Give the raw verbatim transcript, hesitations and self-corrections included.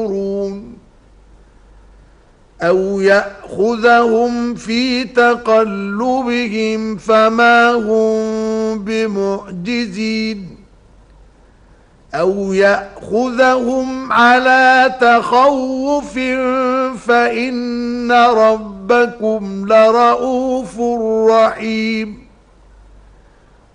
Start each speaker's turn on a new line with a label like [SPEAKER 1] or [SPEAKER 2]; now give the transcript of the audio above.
[SPEAKER 1] أو يأخذهم في تقلبهم فما هم بمعجزين أو يأخذهم على تخوف فإن ربكم لرؤوف رحيم.